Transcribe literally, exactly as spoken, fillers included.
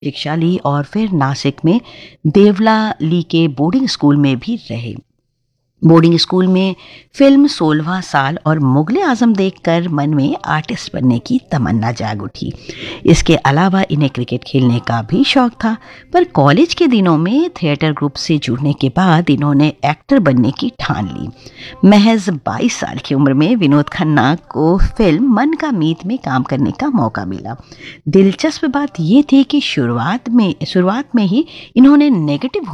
शिक्षा ली और फिर नासिक में देवला ली के बोर्डिंग स्कूल में भी रहे। बोर्डिंग स्कूल में फिल्म सोलहवां साल और मुगले आजम देखकर मन में आर्टिस्ट बनने की तमन्ना जाग उठी। इसके अलावा इन्हें क्रिकेट खेलने का भी शौक था, पर कॉलेज के दिनों में थिएटर ग्रुप से जुड़ने के बाद इन्होंने एक्टर बनने की ठान ली। महज बाईस साल की उम्र में विनोद खन्ना को फिल्म मन का मीत में काम करने का मौका मिला। दिलचस्प बात यह थी कि शुरुआत में शुरुआत में ही इन्होंने नेगेटिव